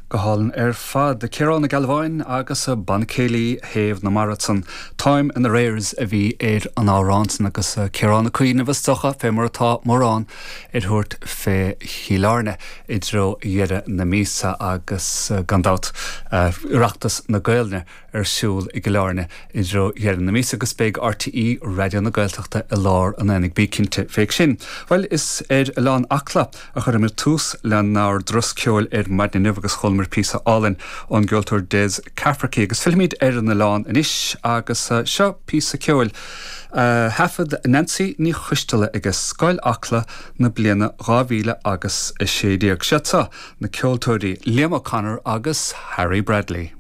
go hálan fad de Ciarán na Galbhain agus a Bancéilí Haomh na Marathon Time in the Rares a bhí an árán agus Ciarán na Cuoine bhastocha fé mar atá mórán thuirt fé Chialarne idro dheire na mísa agus gandát Ireachtas na Gaelne siúl I Gilarne idro dheire na mísa agus beag RTE radio na Gaeltachta I lár an enig bícinnte féic sin. Well is lán acla a chur mir tús le nar drusceol maidne nuh agus chulmar písa álinn an gceoltóir Des Cathrachaí agus filmid na lán inis agus seo písa ceol hafad Nancy ní chuistele agus scoil acla na bliana 2000 agus 16 seta na ceoltóirí Liam O'Connor agus Harry Bradley.